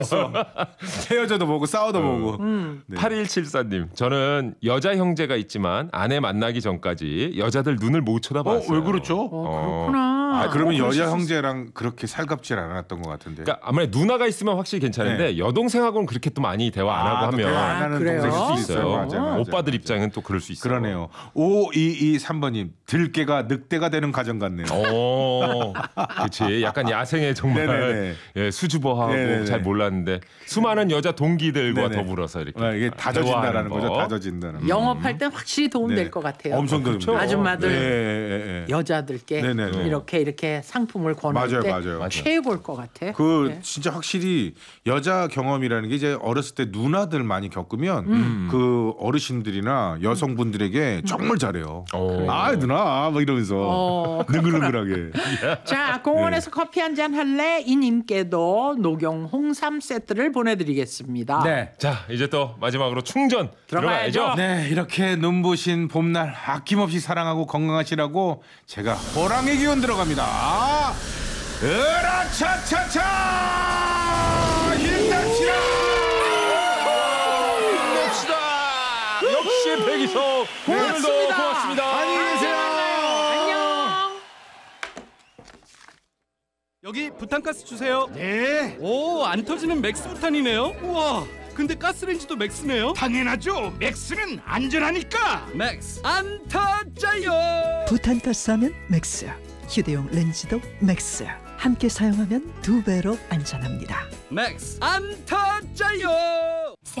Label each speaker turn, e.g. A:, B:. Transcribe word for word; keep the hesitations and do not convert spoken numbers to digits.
A: 헤어져도 보고 싸워도 어. 보고.
B: 음.
A: 네.
C: 팔일칠사 님, 저는 여자 형제가 있지만 아내 만나기 전까지 여자들 눈을 못 쳐다봤어요.
A: 어, 왜 그렇죠?
B: 어, 그렇구나.
A: 아, 그러면
B: 어,
A: 여자
B: 그럴 수
A: 형제랑 그렇게 살갑질 않았던 것 같은데.
C: 그러니까 아무래도 누나가 있으면 확실히 괜찮은데
A: 네.
C: 여동생하고는 그렇게 또 많이 대화 안
A: 아,
C: 하고
A: 또
C: 하면
A: 대화 안 하는
B: 아, 그래요?
A: 동생일
C: 수
A: 수도
C: 있어요.
A: 있어요. 맞아, 맞아,
C: 오빠들
A: 맞아.
C: 입장은 또 그럴 수 있어요.
A: 그러네요. 오이이삼 번님 들깨가 늑대가 되는 가정 같네요.
C: 오, 그렇지. 약간 야생에 정말
A: 네네네.
C: 예, 수줍어하고
A: 네네네.
C: 잘 몰랐는데 수많은 여자 동기들과
A: 네네.
C: 더불어서 이렇게
A: 아, 이게 다져진다라는
C: 대화하는
A: 거죠.
C: 법.
A: 다져진다는.
B: 영업할 땐 확실히 도움
A: 네.
B: 될 것 같아요.
A: 엄청 도움 돼요.
B: 아줌마들
A: 네, 네, 네.
B: 여자들께
A: 네네네.
B: 이렇게 이렇게 상품을 거는
A: 맞아요,
B: 때
A: 맞아요.
B: 최고일 것 같아.
A: 그
B: 네.
A: 진짜 확실히 여자 경험이라는 게 이제 어렸을 때 누나들 많이 겪으면
B: 음.
A: 그 어르신들이나 여성분들에게 정말 잘해요.
C: 오.
A: 아 누나 막 이러면서
B: 어,
A: 능글능글하게.
B: 자, 공원에서 커피 한 잔 할래? 이 님께도 녹용 홍삼 세트를 보내드리겠습니다.
A: 네.
C: 자, 이제 또 마지막으로 충전
B: 들어가야죠.
C: 들어가야죠.
A: 네, 이렇게 눈부신 봄날 아낌없이 사랑하고 건강하시라고 제가 호랑이 기운 들어갑니다. 으라차차차! 힘냅시다!
C: 힘냅시다. 역시 백이석 오늘도
B: 고맙습니다.
C: 고맙습니다.
A: 안녕히 계세요.
B: 안녕.
D: 여기 부탄가스 주세요.
A: 네.
D: 오, 안 터지는 맥스 부탄이네요. 우와, 근데 가스레인지도 맥스네요.
E: 당연하죠. 맥스는 안전하니까.
D: 맥스 안 터져요.
F: 부탄가스 하면 맥스, 휴대용 렌즈도 맥스. 함께 사용하면 두 배로 안전합니다.
D: 맥스 안 터져요.